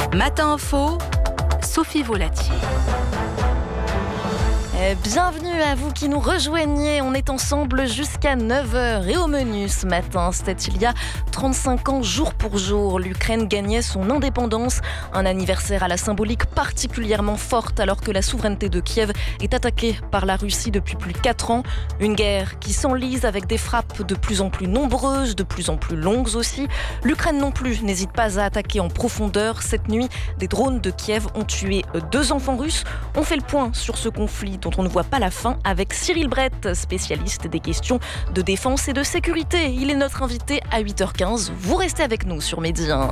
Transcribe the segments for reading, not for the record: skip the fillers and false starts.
Matin Info, Sophie Volatier. Bienvenue à vous qui nous rejoignez. On est ensemble jusqu'à 9h. Et au menu ce matin, c'était il y a 35 ans, jour pour jour, l'Ukraine gagnait son indépendance. Un anniversaire à la symbolique particulièrement forte alors que la souveraineté de Kiev est attaquée par la Russie depuis plus de 4 ans. Une guerre qui s'enlise avec des frappes de plus en plus nombreuses, de plus en plus longues aussi. L'Ukraine non plus n'hésite pas à attaquer en profondeur. Cette nuit, des drones de Kiev ont tué 2 enfants russes. On fait le point sur ce conflit dont on ne voit pas la fin avec Cyril Brett, spécialiste des questions de défense et de sécurité. Il est notre invité à 8h15. Vous restez avec nous sur Midi 1.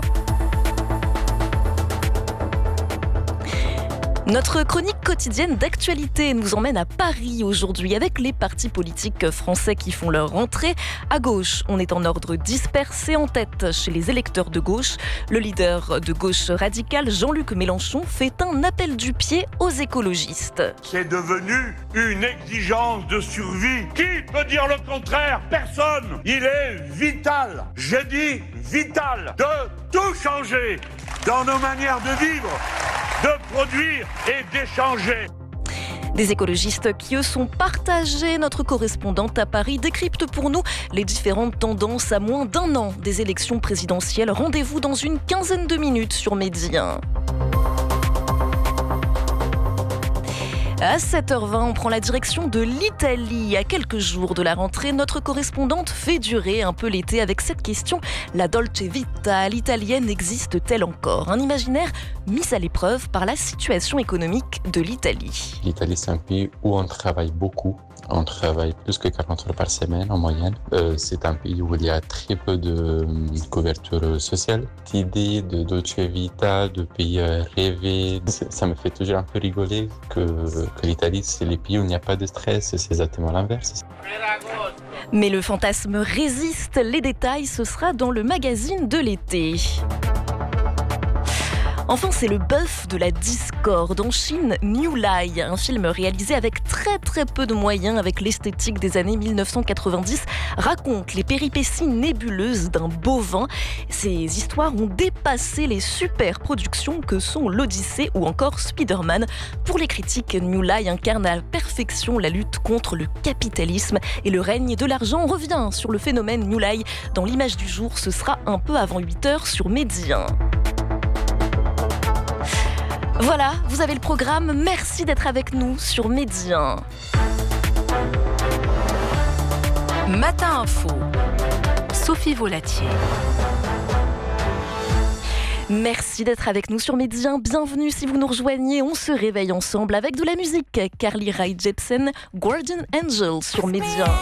Notre chronique quotidienne d'actualité nous emmène à Paris aujourd'hui avec les partis politiques français qui font leur rentrée. À gauche, on est en ordre dispersé en tête chez les électeurs de gauche. Le leader de gauche radicale, Jean-Luc Mélenchon, fait un appel du pied aux écologistes. C'est devenu une exigence de survie. Qui peut dire le contraire? Personne. Il est vital, j'ai dit vital, de tout changer dans nos manières de vivre, de produire et d'échanger. Des écologistes qui, eux, sont partagés. Notre correspondante à Paris décrypte pour nous les différentes tendances à moins d'1 an des élections présidentielles. Rendez-vous dans une quinzaine de minutes sur Midi 1. À 7h20, on prend la direction de l'Italie. À quelques jours de la rentrée, notre correspondante fait durer un peu l'été avec cette question. La Dolce Vita, l'italienne, existe-t-elle encore? Un imaginaire mis à l'épreuve par la situation économique de l'Italie. L'Italie, c'est un pays où on travaille beaucoup. On travaille plus que 40 heures par semaine en moyenne. C'est un pays où il y a très peu de couverture sociale. Cette idée de Dolce Vita, de pays rêvé, ça me fait toujours un peu rigoler que l'Italie, c'est les pays où il n'y a pas de stress. C'est exactement l'inverse. Mais le fantasme résiste. Les détails, ce sera dans le magazine de l'été. Enfin, c'est le bœuf de la discorde. En Chine, New Lai, un film réalisé avec très peu de moyens, avec l'esthétique des années 1990, raconte les péripéties nébuleuses d'un bovin. Ces histoires ont dépassé les super productions que sont l'Odyssée ou encore Spider-Man. Pour les critiques, New Lai incarne à la perfection la lutte contre le capitalisme et le règne de l'argent. On revient sur le phénomène New Lai dans l'image du jour. Ce sera un peu avant 8h sur Midi 1. Voilà, vous avez le programme. Merci d'être avec nous sur Midi 1. Matin Info, Sophie Volatier. Merci d'être avec nous sur Midi 1. Bienvenue si vous nous rejoignez. On se réveille ensemble avec de la musique. Carly Rae Jepsen, Guardian Angel sur Midi 1.